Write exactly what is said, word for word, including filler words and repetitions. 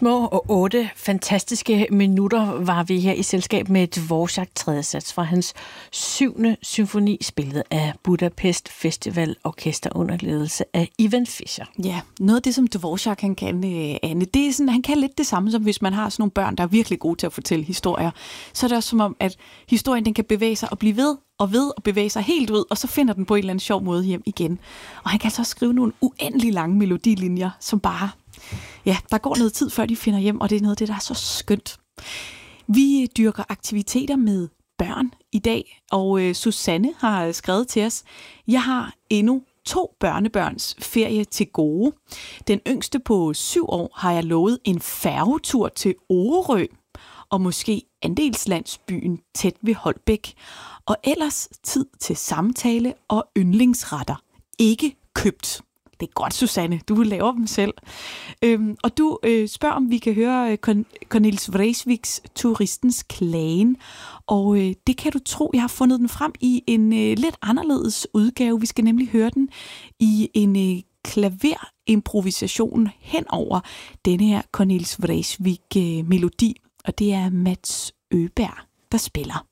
små og otte fantastiske minutter var vi her i selskab med Dvorak tredje sats fra hans syvende symfoni, spillet af Budapest Festival Orkester under ledelse af Ivan Fischer. Ja, noget af det, som Dvorak han kan, Anne, det er sådan, han kan lidt det samme, som hvis man har sådan nogle børn, der er virkelig gode til at fortælle historier. Så er det også som om, at historien den kan bevæge sig og blive ved og ved og bevæge sig helt ud, og så finder den på en eller anden sjov måde hjem igen. Og han kan så skrive nogle uendelig lange melodilinjer, som bare, ja, der går noget tid, før de finder hjem, og det er noget af det, der er så skønt. Vi dyrker aktiviteter med børn i dag, og øh, Susanne har skrevet til os, jeg har endnu to børnebørns ferie til gode. Den yngste på syv år har jeg lovet en færgetur til Orø, og måske andelslandsbyen tæt ved Holbæk. Og ellers tid til samtale og yndlingsretter. Ikke købt. Det er godt, Susanne. Du laver dem selv. Øhm, og du øh, spørger, om vi kan høre Corn- Cornelis Vreeswijks Turistens Klagen. Og øh, det kan du tro, jeg har fundet den frem i en øh, lidt anderledes udgave. Vi skal nemlig høre den i en øh, klaverimprovisation hen over denne her Cornelis Vreeswijk øh, melodi. Og det er Mats Øberg, der spiller.